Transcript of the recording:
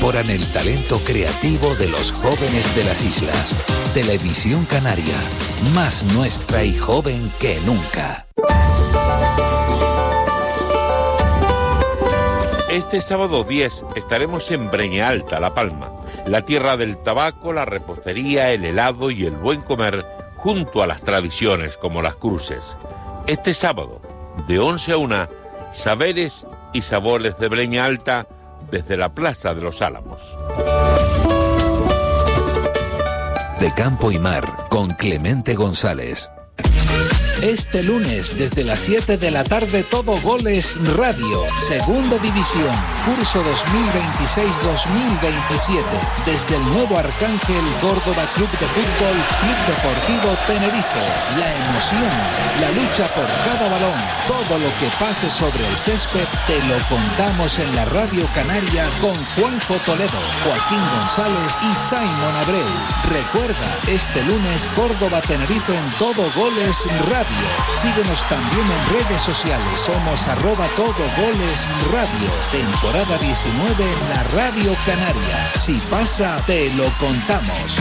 incorporan el talento creativo de los jóvenes de las islas. Televisión Canaria, más nuestra y joven que nunca. Este sábado 10 estaremos en Breña Alta, La Palma, la tierra del tabaco, la repostería, el helado y el buen comer, junto a las tradiciones como las cruces. Este sábado, de 11 a 1, saberes y sabores de Breña Alta desde la Plaza de los Álamos. De Campo y Mar, con Clemente González. Este lunes, desde las 7 de la tarde, Todo Goles Radio, Segunda División, curso 2026-2027, desde el nuevo Arcángel Córdoba Club de Fútbol, Club Deportivo Tenerife. La emoción, la lucha por cada balón, todo lo que pase sobre el césped, te lo contamos en la Radio Canaria con Juanjo Toledo, Joaquín González y Simon Abreu. Recuerda, este lunes, Córdoba-Tenerife en Todo Goles Radio. Síguenos también en redes sociales. Somos @TodoGolesRadio. Temporada 19 en la Radio Canaria. Si pasa, te lo contamos.